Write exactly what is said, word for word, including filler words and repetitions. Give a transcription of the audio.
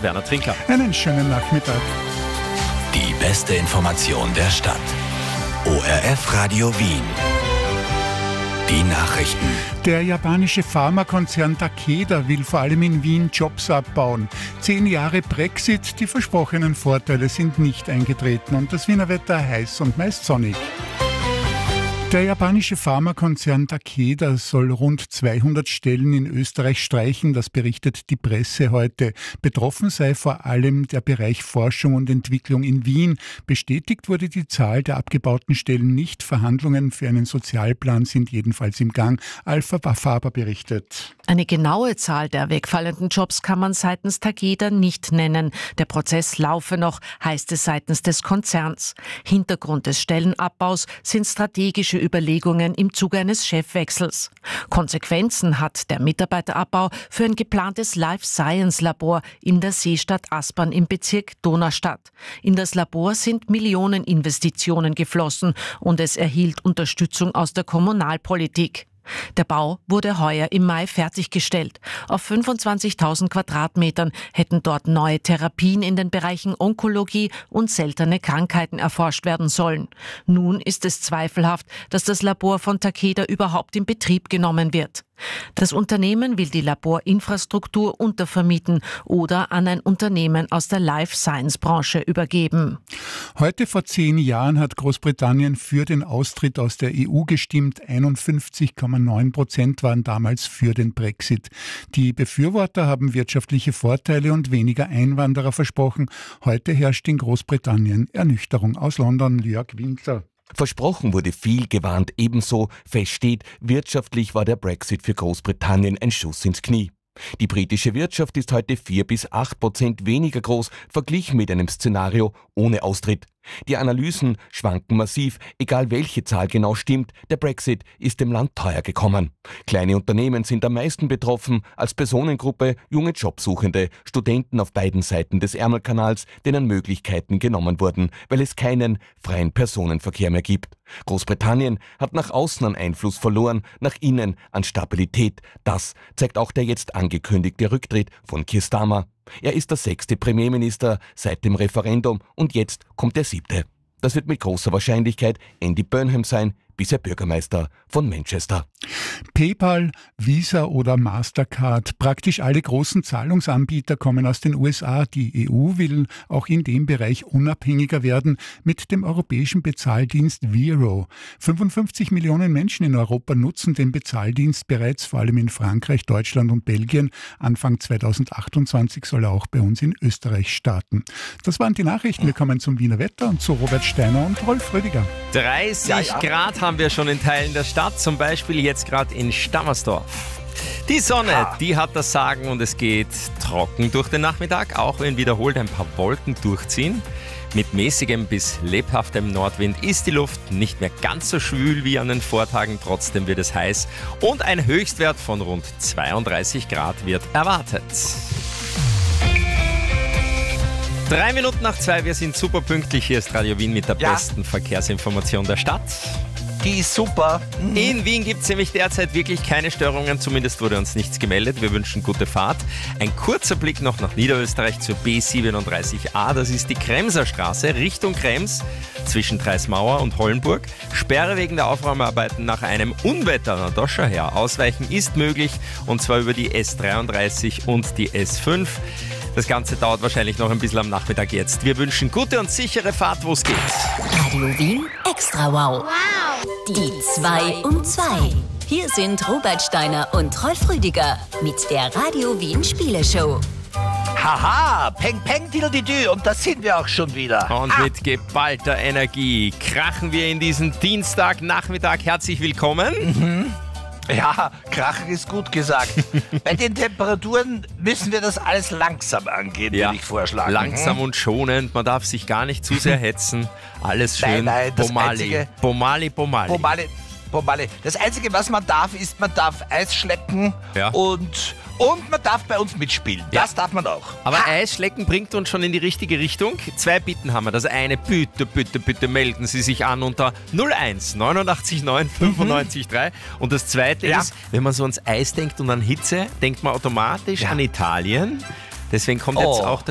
Werner Trinkler. Einen schönen Nachmittag. Die beste Information der Stadt. O R F Radio Wien. Die Nachrichten. Der japanische Pharmakonzern Takeda will vor allem in Wien Jobs abbauen. Zehn Jahre Brexit, die versprochenen Vorteile sind nicht eingetreten und das Wiener Wetter heiß und meist sonnig. Der japanische Pharmakonzern Takeda soll rund zweihundert Stellen in Österreich streichen, das berichtet die Presse heute. Betroffen sei vor allem der Bereich Forschung und Entwicklung in Wien. Bestätigt wurde die Zahl der abgebauten Stellen nicht. Verhandlungen für einen Sozialplan sind jedenfalls im Gang. Alpha Faber berichtet. Eine genaue Zahl der wegfallenden Jobs kann man seitens Takeda nicht nennen. Der Prozess laufe noch, heißt es seitens des Konzerns. Hintergrund des Stellenabbaus sind strategische Überlegungen im Zuge eines Chefwechsels. Konsequenzen hat der Mitarbeiterabbau für ein geplantes Life-Science-Labor in der Seestadt Aspern im Bezirk Donaustadt. In das Labor sind Millionen Investitionen geflossen und es erhielt Unterstützung aus der Kommunalpolitik. Der Bau wurde heuer im Mai fertiggestellt. Auf fünfundzwanzigtausend Quadratmetern hätten dort neue Therapien in den Bereichen Onkologie und seltene Krankheiten erforscht werden sollen. Nun ist es zweifelhaft, dass das Labor von Takeda überhaupt in Betrieb genommen wird. Das Unternehmen will die Laborinfrastruktur untervermieten oder an ein Unternehmen aus der Life-Science-Branche übergeben. Heute vor zehn Jahren hat Großbritannien für den Austritt aus der E U gestimmt. einundfünfzig Komma neun Prozent waren damals für den Brexit. Die Befürworter haben wirtschaftliche Vorteile und weniger Einwanderer versprochen. Heute herrscht in Großbritannien Ernüchterung. Aus London, Jörg Winkler. Versprochen wurde viel, gewarnt ebenso. Fest steht, wirtschaftlich war der Brexit für Großbritannien ein Schuss ins Knie. Die britische Wirtschaft ist heute vier bis acht Prozent weniger groß, verglichen mit einem Szenario ohne Austritt. Die Analysen schwanken massiv, egal welche Zahl genau stimmt, der Brexit ist dem Land teuer gekommen. Kleine Unternehmen sind am meisten betroffen, als Personengruppe junge Jobsuchende, Studenten auf beiden Seiten des Ärmelkanals, denen Möglichkeiten genommen wurden, weil es keinen freien Personenverkehr mehr gibt. Großbritannien hat nach außen an Einfluss verloren, nach innen an Stabilität. Das zeigt auch der jetzt angekündigte Rücktritt von Keir Starmer. Er ist der sechste Premierminister seit dem Referendum und jetzt kommt der siebte. Das wird mit großer Wahrscheinlichkeit Andy Burnham sein, bisher Bürgermeister von Manchester. PayPal, Visa oder Mastercard. Praktisch alle großen Zahlungsanbieter kommen aus den U S A. Die E U will auch in dem Bereich unabhängiger werden mit dem europäischen Bezahldienst Vero. fünfundfünfzig Millionen Menschen in Europa nutzen den Bezahldienst bereits, vor allem in Frankreich, Deutschland und Belgien. Anfang zweitausendachtundzwanzig soll er auch bei uns in Österreich starten. Das waren die Nachrichten. Wir kommen zum Wiener Wetter und zu Robert Steiner und Rolf Rödiger. dreißig ja, ja. Grad haben wir schon in Teilen der Stadt, zum Beispiel jetzt gerade in Stammersdorf. Die Sonne, ha. die hat das Sagen und es geht trocken durch den Nachmittag, auch wenn wiederholt ein paar Wolken durchziehen. Mit mäßigem bis lebhaftem Nordwind ist die Luft nicht mehr ganz so schwül wie an den Vortagen, trotzdem wird es heiß und ein Höchstwert von rund zweiunddreißig Grad wird erwartet. Drei Minuten nach zwei, wir sind super pünktlich. Hier ist Radio Wien mit der ja. besten Verkehrsinformation der Stadt. Die ist super. Mhm. In Wien gibt es nämlich derzeit wirklich keine Störungen, zumindest wurde uns nichts gemeldet. Wir wünschen gute Fahrt. Ein kurzer Blick noch nach Niederösterreich zur B siebenunddreißig A, das ist die Kremser Straße Richtung Krems zwischen Treismauer und Hollenburg. Sperre wegen der Aufräumarbeiten nach einem Unwetter. Na, da schau her. Ausweichen ist möglich und zwar über die S dreiunddreißig und die S fünf. Das Ganze dauert wahrscheinlich noch ein bisschen am Nachmittag jetzt. Wir wünschen gute und sichere Fahrt, wo es geht. Radio Wien Extra Wow. Wow. Die zwei um zwei. Hier sind Robert Steiner und Rolf Rüdiger mit der Radio Wien Spieleshow. Haha, peng peng diddle-di-dü und da sind wir auch schon wieder. Und ah. mit geballter Energie krachen wir in diesen Dienstagnachmittag. Herzlich willkommen. Mhm. Ja, krachen ist gut gesagt. Bei den Temperaturen müssen wir das alles langsam angehen, ja, würde ich vorschlagen. Langsam und schonend, man darf sich gar nicht zu sehr hetzen. Alles schön. Nein, nein, das Bomali. Einzige, Bomali, Bomali. Bomali, Bomali. Das Einzige, was man darf, ist, man darf Eis schlecken ja. und... Und man darf bei uns mitspielen. Das ja. darf man auch. Aber ha. Eisschlecken bringt uns schon in die richtige Richtung. Zwei Bitten haben wir. Das eine, bitte, bitte, bitte melden Sie sich an unter null eins neunundachtzig neun fünfundneunzig drei. Und das zweite ja. ist, wenn man so ans Eis denkt und an Hitze, denkt man automatisch ja. an Italien. Deswegen kommt oh. jetzt auch der